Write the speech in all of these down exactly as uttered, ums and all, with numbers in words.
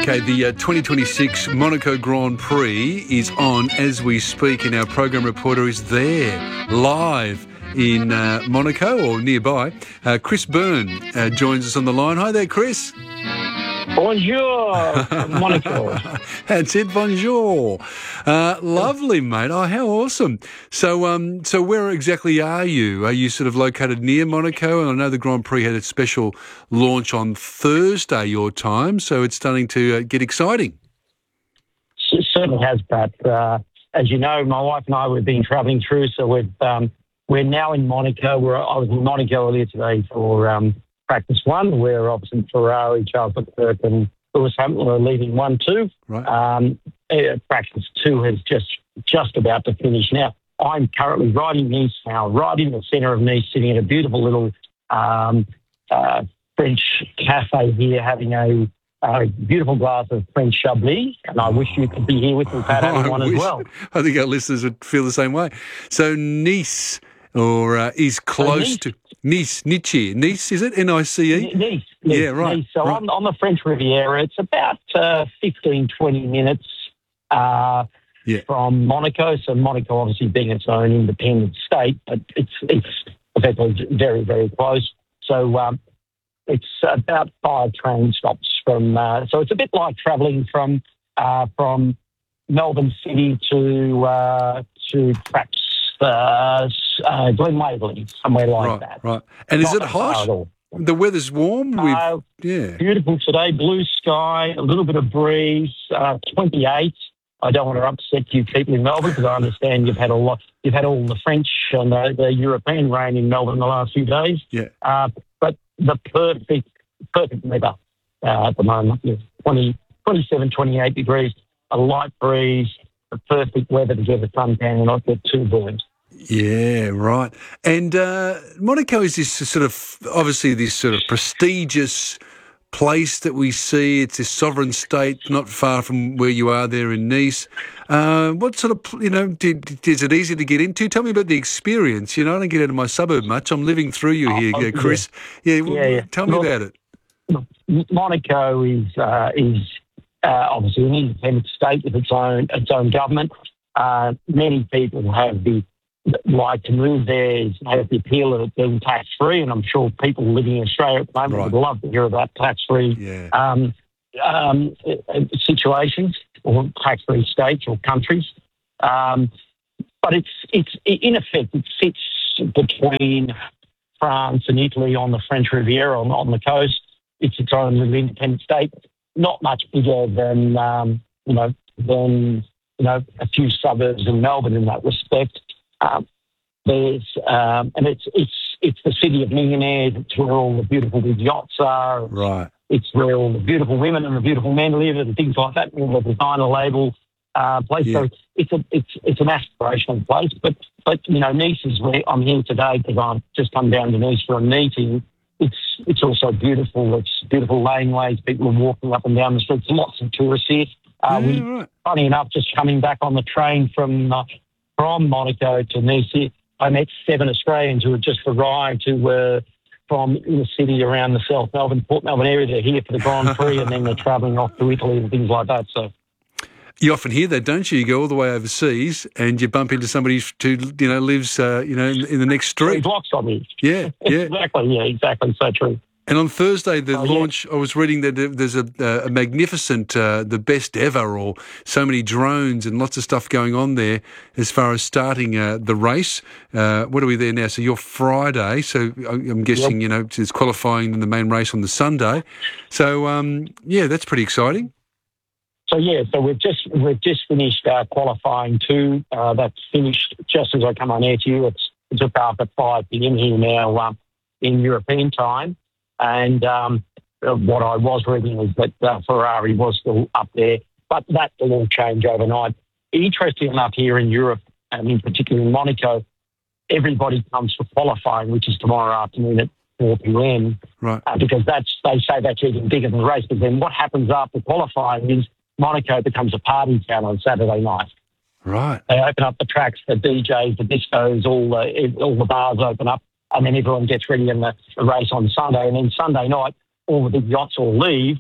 Okay, the uh, twenty twenty-six Monaco Grand Prix is on as we speak, and our program reporter is there, live in uh, Monaco or nearby. Uh, Chris Byrne uh, joins us on the line. Hi there, Chris. Bonjour, Monaco. That's it, bonjour. Uh, lovely, mate. Oh, how awesome. So, um, so where exactly are you? Are you sort of located near Monaco? And I know the Grand Prix had its special launch on Thursday, your time, so it's starting to uh, get exciting. It certainly has, Pat. Uh, as you know, my wife and I, we've been travelling through, so we've, um, we're now in Monaco. We're, I was in Monaco earlier today for... Um, Practice one, where obviously Ferrari, Charles Leclerc and Lewis Hamilton are leading one, two. Right. Um, uh, practice two is just just about to finish now. I'm currently right in Nice now, right in the centre of Nice, sitting in a beautiful little um, uh, French cafe here, having a, a beautiful glass of French Chablis. And I wish you could be here with me, Pat, having I one wish, as well. I think our listeners would feel the same way. So Nice, or uh, is close Nice. to... Nice, Nice, Nice, is it? N I C E? Nice, Nice. Yeah, right. Nice. So right. On, on the French Riviera, it's about uh, fifteen, twenty minutes uh, Yeah. from Monaco. So Monaco obviously being its own independent state, but it's it's effectively very, very close. So um, it's about five train stops from, uh, so it's a bit like travelling from uh, from Melbourne City to, uh, to perhaps uh, uh, Glen Waverley, somewhere like right, that. right. And is Not it far hot? at all. The weather's warm? We've, Uh, yeah. Beautiful today, blue sky, a little bit of breeze, uh, twenty-eight. I don't want to upset you people in Melbourne because I understand you've had a lot, you've had all the French and the, the European rain in Melbourne the last few days. Yeah. Uh, but the perfect, perfect weather uh, at the moment, yeah, twenty, twenty-seven, twenty-eight degrees, a light breeze, the perfect weather to get a suntan and not get too burnt. Yeah, right. And uh, Monaco is this sort of, obviously this sort of prestigious place that we see. It's a sovereign state not far from where you are there in Nice. Uh, what sort of, you know, did, is it easy to get into? Tell me about the experience. You know, I don't get out of my suburb much. I'm living through you here, Oh, Chris. Yeah, yeah, Yeah, yeah. tell me Look, about it. Monaco is uh, is uh, obviously an independent state with its own its own government. Uh, many people have the like to move there, have the appeal of it being tax free, and I'm sure people living in Australia at the moment Right. would love to hear about tax free Yeah. um, um, situations or tax free states or countries. Um, but it's it's in effect it sits between France and Italy on the French Riviera on, on the coast. It's its own little independent state, not much bigger than um, you know than you know a few suburbs in Melbourne in that respect. Um, there's um, and it's it's it's the city of millionaires. It's where all the beautiful big yachts are. Right. It's where all the beautiful women and the beautiful men live and things like that. All the designer label uh, place. Yeah. So it's a it's it's an aspirational place. But but you know Nice is where I'm here today because I've just come down to Nice for a meeting. It's it's also beautiful. It's beautiful laneways. People are walking up and down the streets. Lots of tourists here. Uh, Yeah, we, right. funny enough, just coming back on the train from uh, from Monaco to Nice, I met seven Australians who had just arrived who were from the city around the South Melbourne, Port Melbourne area. They're here for the Grand Prix and then they're travelling off to Italy and things like that. So You often hear that, don't you? You go all the way overseas and you bump into somebody who, you know, lives, uh, you know, in, in the next three street. blocks on me. Yeah, yeah. Exactly, yeah, exactly. So true. And on Thursday, the Oh, yeah. launch, I was reading that there's a, a magnificent, uh, the best ever, or so many drones and lots of stuff going on there as far as starting uh, the race. Uh, what are we there now? So you're Friday, so I'm guessing, Yep. you know, it's qualifying in the main race on the Sunday. So, um, yeah, that's pretty exciting. So yeah, so we've just we've just finished uh, qualifying two. Uh, that's finished just as I come on air to you. It's just after five p.m. here now um, in European time. And um, what I was reading is that uh, Ferrari was still up there, but that will all change overnight. Interesting enough, here in Europe, and in particular in Monaco, everybody comes for qualifying, which is tomorrow afternoon at four p.m. Right. Uh, because that's they say that's even bigger than the race. But then what happens after qualifying is Monaco becomes a party town on Saturday night. Right. They open up the tracks, the D Js, the discos, all the all the bars open up. And then everyone gets ready in the, the race on Sunday. And then Sunday night, all the big yachts all leave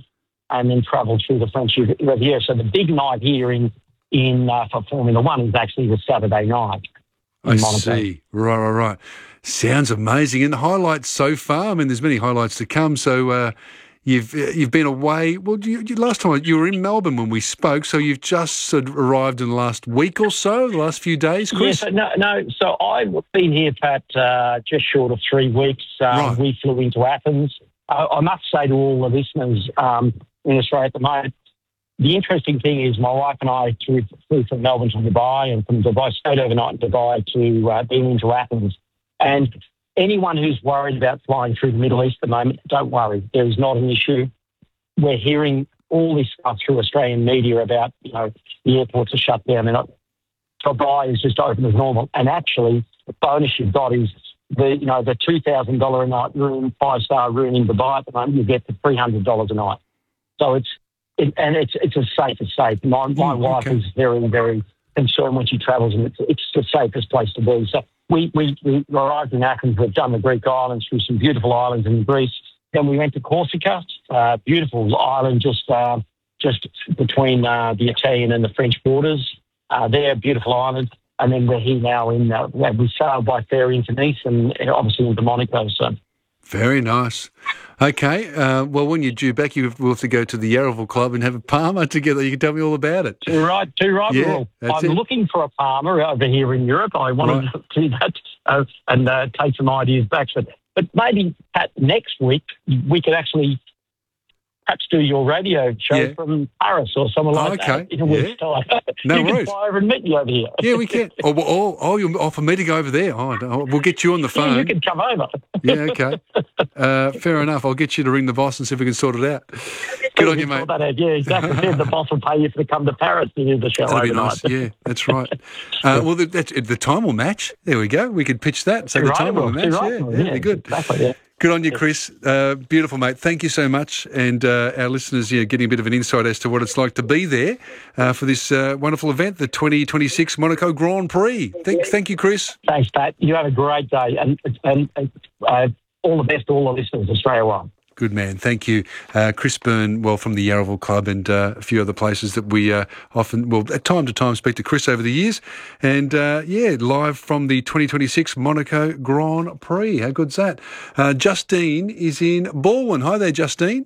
and then travel through the French Riviera. So the big night here in in uh, for Formula One is actually the Saturday night. I see. Right, right, right. Sounds amazing. And the highlights so far, I mean, there's many highlights to come. So uh, you've uh, you've been away. Well, you, you, last time you were in Melbourne when we spoke, so you've just sort of arrived in the last week or so, the last few days, Chris? Yes, no, no. So I've been here, Pat, uh, just short of three weeks. Uh, Right. We flew into Athens. I, I must say to all the listeners um, in Australia at the moment, the interesting thing is my wife and I flew, flew from Melbourne to Dubai, and from Dubai, stayed overnight in Dubai to uh, being into Athens. And anyone who's worried about flying through the Middle East at the moment, don't worry. There is not an issue. We're hearing all this stuff through Australian media about, you know, the airports are shut down. They're not, Dubai is just open as normal. And actually, the bonus you've got is the, you know, the two thousand dollars a night room, five-star room in Dubai at the moment, you get for three hundred dollars a night. So it's, It, and it's it's as safe as safe. My my Mm, wife okay. is very very concerned when she travels, and it's it's the safest place to be. So we we we arrived in Athens. We've done the Greek islands, through some beautiful islands in Greece. Then we went to Corsica, uh, beautiful island just uh, just between uh, the Italian and the French borders. Uh, there, beautiful island. And then we're here now in uh, we sailed by ferry into Nice and uh, obviously into Monaco. So. Very nice. Okay. Uh, well, when you're due back, you will have to go to the Yarraville Club and have a Palmer together. You can tell me all about it. Too right, too right. Yeah, Well, that's I'm it. looking for a farmer over here in Europe. I wanted Right. to do that uh, and uh, take some ideas back. But, but maybe, Pat, next week we could actually perhaps do your radio show Yeah. from Paris or somewhere Oh, like okay. that in a week's time. No you worries. can fly over and meet me over here. Yeah, we can. Oh, well, oh, oh, you'll offer me to go over there. Oh, I don't- we'll get you on the Yeah, phone. you can come over. Yeah, okay. Uh, fair enough. I'll get you to ring the boss and see if we can sort it out. Good on you, mate. Sort that out. Yeah, exactly. the boss will pay you to come to Paris to do the show That'd be overnight. nice. Yeah, that's right. Uh, well, the, that's, the time will match. There we go. We could pitch that. So Too the right, time will well, match. too right, Yeah, well, yeah, be good. Exactly, yeah. Good on you, Chris. Uh, beautiful, mate. Thank you so much. And uh, our listeners, yeah, getting a bit of an insight as to what it's like to be there uh, for this uh, wonderful event, the twenty twenty-six Monaco Grand Prix. Thank, thank you, Chris. Thanks, Pat. You have a great day, and, and, and uh, all the best to all the listeners, Australia-wide. Good man. Thank you. Uh, Chris Byrne, well, from the Yarraville Club and uh, a few other places that we uh, often, well, at time to time speak to Chris over the years. And, uh, yeah, live from the twenty twenty-six Monaco Grand Prix. How good's that? Uh, Justine is in Baldwin. Hi there, Justine.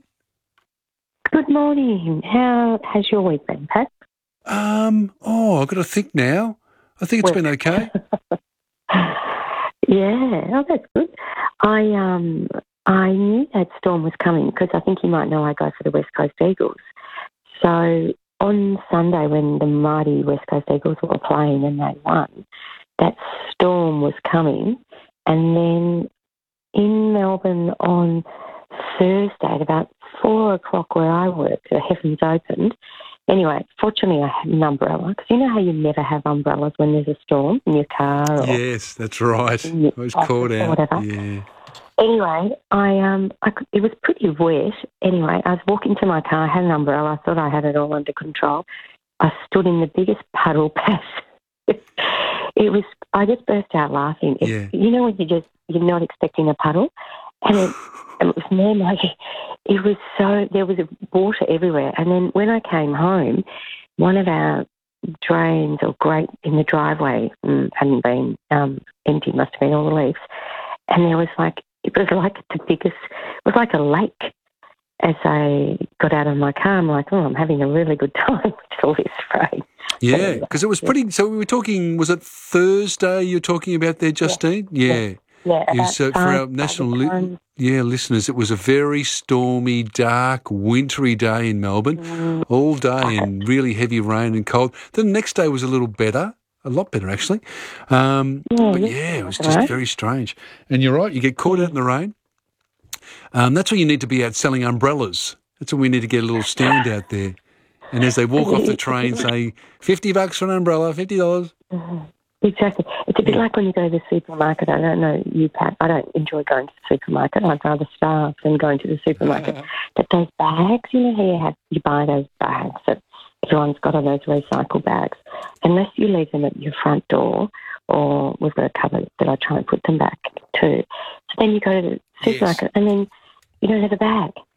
Good morning. How has your week been, Pat? Um, oh, I've got to think now. I think it's Well- been okay. Yeah, oh, that's good. I um I knew that storm was coming because I think you might know I go for the West Coast Eagles. So on Sunday when the mighty West Coast Eagles were playing and they won, that storm was coming. And then in Melbourne on Thursday at about four o'clock where I work, the heavens opened. Anyway, fortunately I had an umbrella because you know how you never have umbrellas when there's a storm in your car or Yes, that's right. in your I was office caught or out. whatever. Yeah. Anyway, I um, I could, it was pretty wet. Anyway, I was walking to my car. I had an umbrella. I thought I had it all under control. I stood in the biggest puddle pass. It was. I just burst out laughing. It, Yeah. You know when you just you're not expecting a puddle, and it, it was more like it was so. There was water everywhere. And then when I came home, one of our drains or grate in the driveway mm, hadn't been um, empty. Must have been all the leaves, and there was like. It was like the biggest, it was like a lake. As I got out of my car, I'm like, oh, I'm having a really good time with all this rain. Yeah, because it was pretty, so we were talking, was it Thursday you're talking about there, Justine? Yeah. Yeah, It was, about uh, for our five- national, five li- times. yeah, listeners, it was a very stormy, dark, wintry day in Melbourne, Mm. all day and really heavy rain and cold. Then the next day was a little better. A lot better, actually. Um, Yeah, but yeah, yeah, it was that's just right. very strange. And you're right, you get caught out in the rain. Um, that's where you need to be out selling umbrellas. That's when we need to get a little stand out there. And as they walk off the train, say, fifty bucks for an umbrella, fifty dollars. Exactly. It's a bit like when you go to the supermarket. I don't know you, Pat. I don't enjoy going to the supermarket. I'd rather starve than going to the supermarket. But those bags, you know how you have, you buy those bags that everyone's got on those recycle bags. Unless you leave them at your front door, or we've got a cupboard that I try and put them back to. So then you go to the supermarket and then you don't have a bag.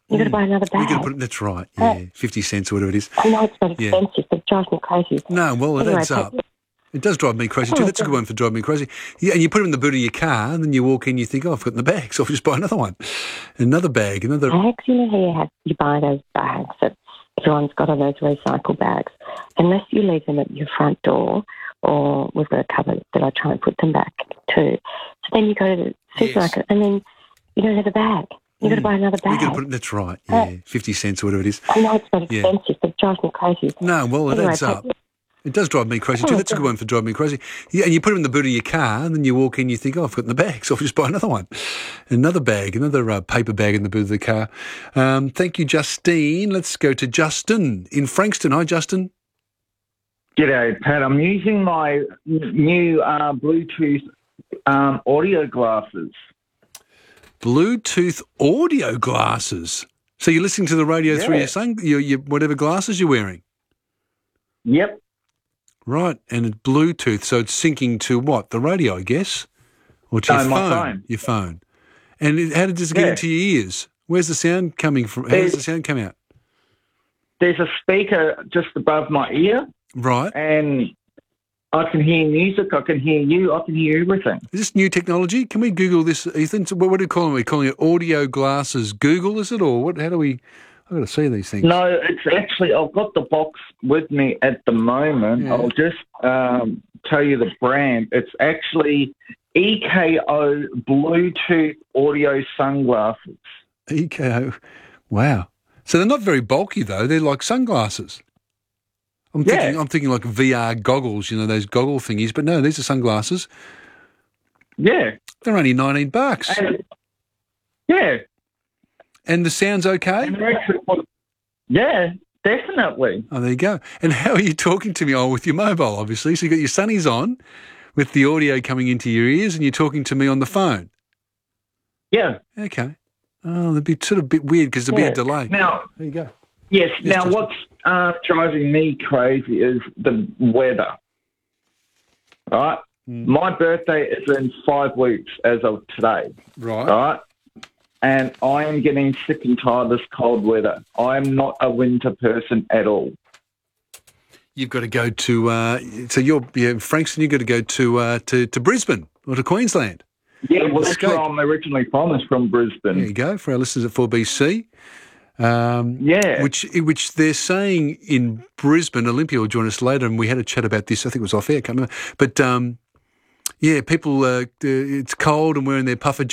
You've got to buy another You bag. got to put, that's right, yeah, fifty cents or whatever it is. I know it's not Yeah. expensive, but it drives me crazy. No, well, it Anyway, adds up. but- It does drive me crazy too. Oh, That's a good yeah. one for driving me crazy. Yeah, and you put them in the boot of your car, and then you walk in, you think, oh, I've forgotten the bag, so I'll just buy another one. Another bag, another... Bags, you know how you, have, you buy those bags that everyone's got on those recycle bags. Unless you leave them at your front door, or we've got a cupboard that I try and put them back to. So then you go to the supermarket, and then you don't have a bag. You've got to buy another You bag. got to put, that's right, yeah, fifty cents or whatever it is. I know it's not Yeah. expensive, but it drives me crazy. No, well, it Anyway, adds up. but- It does drive me crazy too. Oh, That's a yeah. good one for driving me crazy. Yeah, and you put them in the boot of your car, and then you walk in, you think, oh, I've forgotten the bag, so I'll just buy another one. Another bag, another uh, paper bag in the boot of the car. Um, thank you, Justine. Let's go to Justin in Frankston. Hi, Justin. G'day, Pat. I'm using my new uh, Bluetooth um, audio glasses. Bluetooth audio glasses. So you're listening to the radio through Yeah. your, sun, your, your whatever glasses you're wearing. Yep. Right, and it's Bluetooth, so it's syncing to what? The radio, I guess? Or to No, your my phone? phone. Your phone. And it, how did this get Yeah. into your ears? Where's the sound coming from? How does There's- the sound come out? There's a speaker just above my ear, Right. and I can hear music, I can hear you, I can hear everything. Is this new technology? Can we Google this, Ethan? So what, what do you call it? Are we calling it audio glasses Google, is it? Or what? How do we... I've got to see these things. No, it's actually, I've got the box with me at the moment. Yeah. I'll just um, tell you the brand. It's actually E K O Bluetooth audio sunglasses. E K O. Wow. So they're not very bulky, though. They're like sunglasses. I'm thinking, Yeah. I'm thinking like V R goggles, you know, those goggle thingies. But no, these are sunglasses. Yeah. They're only nineteen bucks. And, yeah. And the sound's okay? And they're actually, yeah, definitely. Oh, there you go. And how are you talking to me? Oh, with your mobile, obviously. So you've got your sunnies on with the audio coming into your ears and you're talking to me on the phone. Yeah. Okay. Oh, that'd be sort of a bit weird because there'd be Yeah. a delay. Now, There you go. yes, Yes, now Justin. what's uh, driving me crazy is the weather. Right? Mm. My birthday is in five weeks as of today. Right. Right? And I am getting sick and tired of this cold weather. I am not a winter person at all. You've got to go to, uh, so you're, yeah, Frankston, you've got to go to, uh, to, to Brisbane or to Queensland. Yeah, well, that's Escape. where I'm originally from, is from Brisbane. There you go, for our listeners at four B C. Um, Yeah. Which which they're saying in Brisbane, Olympia will join us later, and we had a chat about this. I think it was off air, I can't remember. But um, yeah, people, uh, it's cold and wearing their puffer